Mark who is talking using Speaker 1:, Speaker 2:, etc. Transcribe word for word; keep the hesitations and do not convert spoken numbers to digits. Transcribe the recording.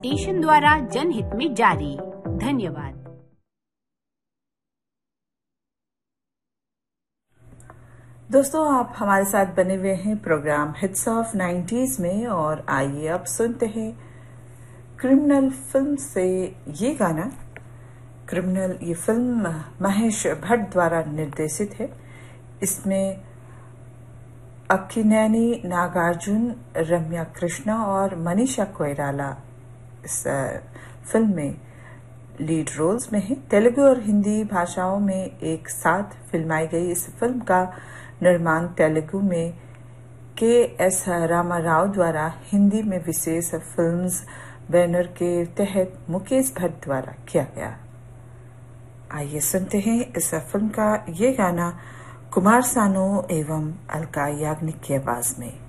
Speaker 1: Station द्वारा जनहित में जारी। धन्यवाद।
Speaker 2: दोस्तों, आप हमारे साथ बने हुए हैं प्रोग्राम हिट्स ऑफ नाइंटीज़ में, और आइए अब सुनते हैं क्रिमिनल फिल्म से ये गाना। क्रिमिनल ये फिल्म महेश भट्ट द्वारा निर्देशित है। इसमें अक्किनेनी नागार्जुन, रम्या कृष्णा और मनीषा कोइराला इस फिल्म में लीड रोल्स में है। तेलुगु और हिंदी भाषाओं में एक साथ फिल्माई गई इस फिल्म का निर्माण तेलुगु में के एस रामाराव द्वारा, हिंदी में विशेष फिल्म्स बैनर के तहत मुकेश भट्ट द्वारा किया गया। आइए सुनते हैं इस फिल्म का ये गाना कुमार सानू एवं अलका याग्निक की आवाज में।